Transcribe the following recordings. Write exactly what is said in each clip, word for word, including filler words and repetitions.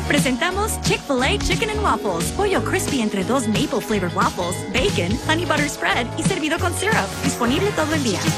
Presentamos Chick-fil-A Chicken and Waffles. Pollo crispy entre dos maple flavored waffles, bacon, honey butter spread y servido con syrup. Disponible todo el día.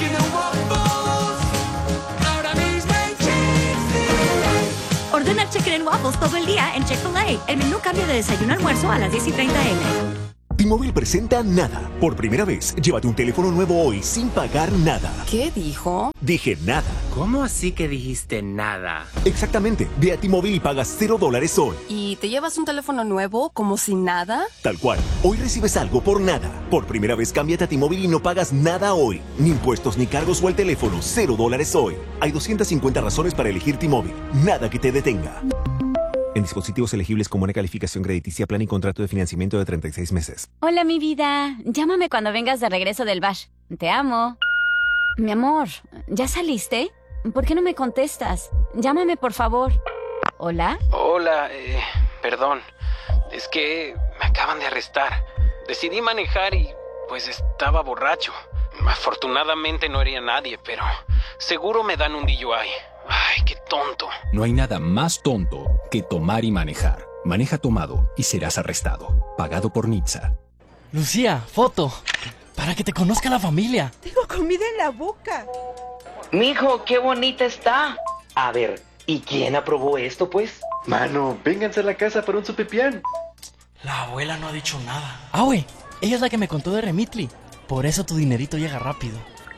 Ordena Chicken and Waffles todo el día en Chick-fil-A. El menú cambia de desayuno a almuerzo a las diez y treinta eme. T-Mobile presenta Nada. Por primera vez, llévate un teléfono nuevo hoy sin pagar nada. ¿Qué dijo? Dije nada. ¿Cómo así que dijiste nada? Exactamente. Ve a T-Mobile y pagas cero dólares hoy. ¿Y te llevas un teléfono nuevo como si nada? Tal cual. Hoy recibes algo por nada. Por primera vez, cámbiate a T-Mobile y no pagas nada hoy. Ni impuestos, ni cargos o el teléfono. Cero dólares hoy. Hay doscientas cincuenta razones para elegir T-Mobile. Nada que te detenga. En dispositivos elegibles con buena calificación crediticia, plan y contrato de financiamiento de treinta y seis meses. Hola, mi vida. Llámame cuando vengas de regreso del bash. Te amo. Mi amor, ¿ya saliste? ¿Por qué no me contestas? Llámame, por favor. ¿Hola? Hola, eh, perdón. Es que me acaban de arrestar. Decidí manejar y pues estaba borracho. Afortunadamente no hería a nadie, pero seguro me dan un D U I. Ay, qué tonto. No hay nada más tonto que tomar y manejar. Maneja tomado y serás arrestado. Pagado por Nitsa. Lucía, foto. Para que te conozca la familia. Tengo comida en la boca. Mijo, qué bonita está. A ver, ¿y quién aprobó esto, pues? Mano, vénganse a la casa para un supipián. La abuela no ha dicho nada. Ah, güey, ella es la que me contó de Remitly. Por eso tu dinerito llega rápido.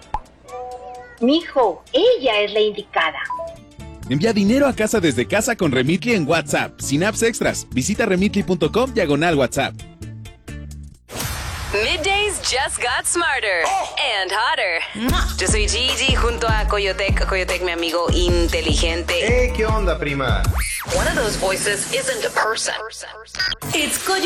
Mijo, ella es la indicada. Envía dinero a casa desde casa con Remitly en WhatsApp, sin apps extras. Visita remitly punto com diagonal WhatsApp. Middays just got smarter and hotter. Yo soy Gigi junto a Coyotec. Coyotec, mi amigo inteligente. Hey, ¿qué onda, prima? One of those voices isn't a person. It's Coyotec.